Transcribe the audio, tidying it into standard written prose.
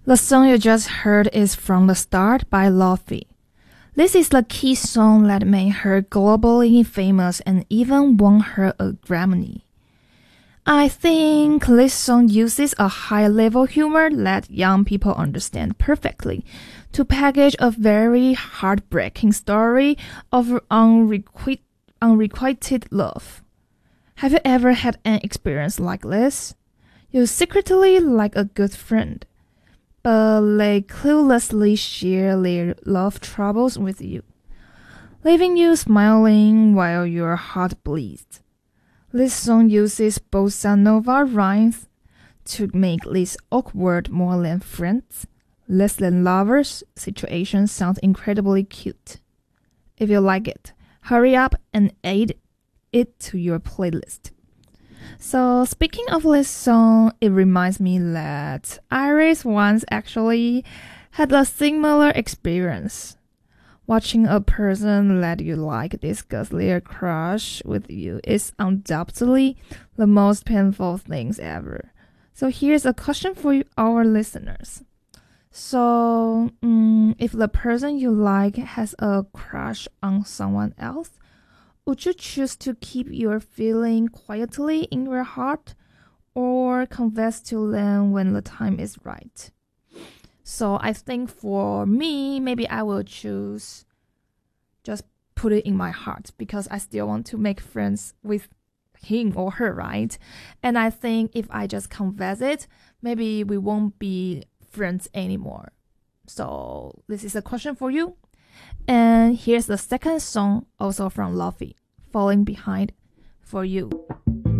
The song you just heard is From the Start by Lofi. This is the key song that made her globally famous and even won her a Grammy. I think this song uses a high-level humor that young people understand perfectly to package a very heartbreaking story of unrequited love. Have you ever had an experience like this? You secretly like a good friend, but they cluelessly share their love troubles with you, leaving you smiling while your heart bleeds. This song uses bossa nova rhymes to make this awkward more than friends, less than lovers situation sound incredibly cute. If you like it, hurry up and add it to your playlist. So speaking of this song, it reminds me that Iris once actually had a similar experience. Watching a person that you like discuss their crush with you is undoubtedly the most painful things ever. So here's a question for you, our listeners. So, if the person you like has a crush on someone else, would you choose to keep your feeling quietly in your heart or confess to them when the time is right? So I think for me, maybe I will choose just put it in my heart because I still want to make friends with him or her, right? And I think if I just confess it, maybe we won't be friends anymore. So this is a question for you. And here's the second song, also from Lofi, Falling Behind for you.